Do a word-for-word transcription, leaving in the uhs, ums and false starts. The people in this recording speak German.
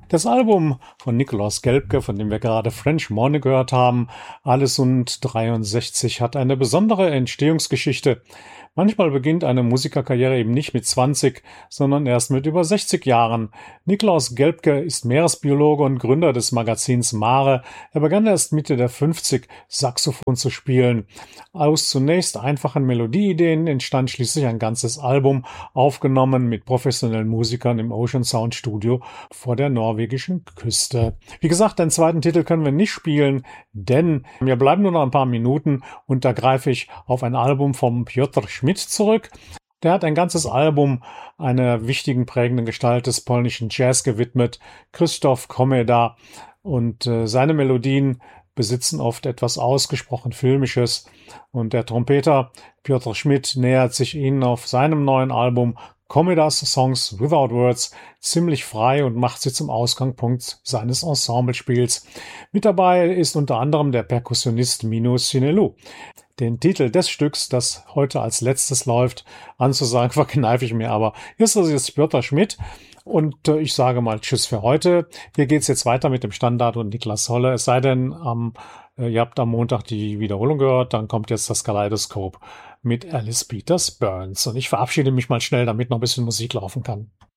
Das Album von Nikolaus Gelbke, von dem wir gerade French Morning gehört haben, Allesund dreiundsechzig, hat eine besondere Entstehungsgeschichte. Manchmal beginnt eine Musikerkarriere eben nicht mit zwanzig, sondern erst mit über sechzig Jahren. Nikolaus Gelbke ist Meeresbiologe und Gründer des Magazins Mare. Er begann erst Mitte der fünfzig Saxophon zu spielen. Aus zunächst einfachen Melodieideen entstand schließlich ein ganzes Album, aufgenommen mit professionellen Musikern im Ocean Sound Studio vor der norwegischen Küste. Wie gesagt, den zweiten Titel können wir nicht spielen, denn wir bleiben nur noch ein paar Minuten und da greife ich auf ein Album von Piotr Schmidt zurück. Der hat ein ganzes Album einer wichtigen prägenden Gestalt des polnischen Jazz gewidmet, Krzysztof Komeda, und äh, seine Melodien besitzen oft etwas ausgesprochen Filmisches, und der Trompeter Piotr Schmidt nähert sich ihnen auf seinem neuen Album Komedas Songs Without Words ziemlich frei und macht sie zum Ausgangspunkt seines Ensemblespiels. Mit dabei ist unter anderem der Perkussionist Mino Sinelu. Den Titel des Stücks, das heute als letztes läuft, anzusagen, verkneife ich mir, aber hier ist das jetzt Piotr Schmidt und äh, ich sage mal Tschüss für heute. Hier geht's jetzt weiter mit dem Standard und Niklas Holle, es sei denn, am, äh, ihr habt am Montag die Wiederholung gehört, dann kommt jetzt das Kaleidoskop mit Alice Peters Burns und ich verabschiede mich mal schnell, damit noch ein bisschen Musik laufen kann.